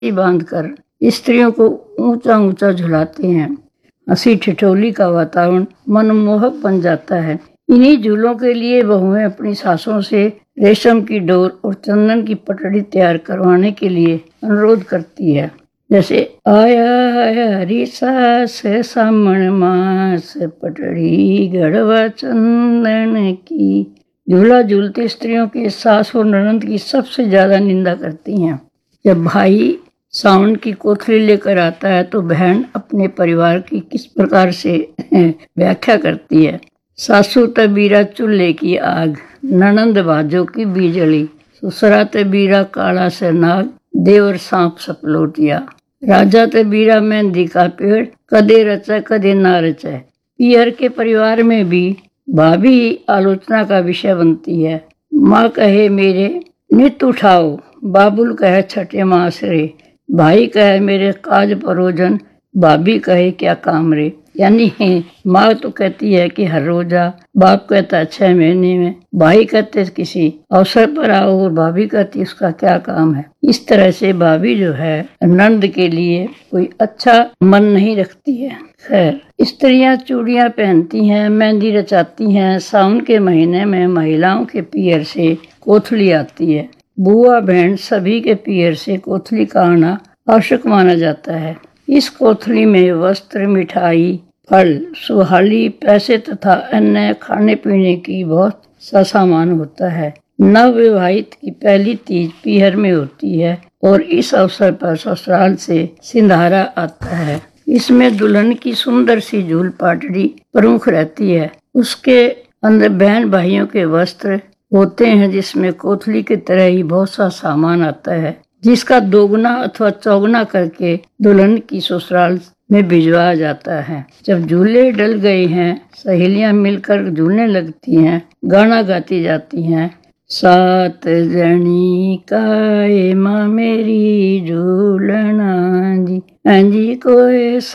बांधकर स्त्रियों को ऊंचा ऊंचा झुलाते हैं। हंसी ठिठोली का वातावरण मनमोहक बन जाता है। इन्हीं झूलों के लिए बहुएं अपनी सासों से रेशम की डोर और चंदन की पटड़ी तैयार करवाने के लिए अनुरोध करती है। जैसे आया आया हरी सास सामण मास पटड़ी गढ़वा चंदन की। झूला झूलती स्त्रियों की सास और ननद की सबसे ज्यादा निंदा करती हैं। जब भाई सावन की कोठरी लेकर आता है तो बहन अपने परिवार की किस प्रकार से व्याख्या करती है। सासू तबीरा चूल्हे की आग, ननंद बाजों की बीजली, ससुरा तबीरा काला से नाग, देवर सांप सपलोटिया, राजा तबीरा मेहंदी का पेड़, कदे रचा कदे ना रचा। पियर के परिवार में भी भाभी आलोचना का विषय बनती है। माँ कहे मेरे नित उठाओ, बाबुल कहे छठे मास रे, भाई कहे मेरे काज परोजन, भाभी कहे क्या काम रे। यानी माँ तो कहती है कि हर रोजा, बाप कहता है 6 महीने में, भाई कहते किसी अवसर पर आओ और भाभी कहती उसका क्या काम है। इस तरह से भाभी जो है नंद के लिए कोई अच्छा मन नहीं रखती है। खैर, स्त्रियां चूड़ियां पहनती हैं, मेहंदी रचाती हैं। सावन के महीने में महिलाओं के पियर से कोथली आती है। बुआ बहन सभी के पियर से कोथली का आना आवश्यक माना जाता है। इस कोथली में वस्त्र, मिठाई, फल, सुहाली, पैसे तथा अन्य खाने पीने की बहुत सा सामान होता है। नवविवाहित की पहली तीज पीहर में होती है और इस अवसर पर ससुराल से सिंधारा आता है। इसमें दुल्हन की सुंदर सी झूल पाटड़ी प्रमुख रहती है। उसके अंदर बहन भाइयों के वस्त्र होते हैं, जिसमें कोथली की तरह ही बहुत सा सामान आता है, जिसका दोगुना अथवा चौगुना करके दुल्हन की ससुराल में भिजवाया जाता है। जब झूले डल गए हैं, सहेलियां मिलकर झूलने लगती हैं, गाना गाती जाती हैं। 7 जनी काए माँ मेरी झूलना जी, कोई